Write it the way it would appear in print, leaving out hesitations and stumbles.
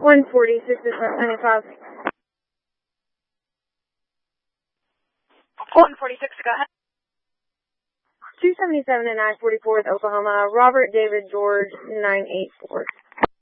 146 is 95. 146, go ahead. 277 and I-44 with Oklahoma. Robert David George 984.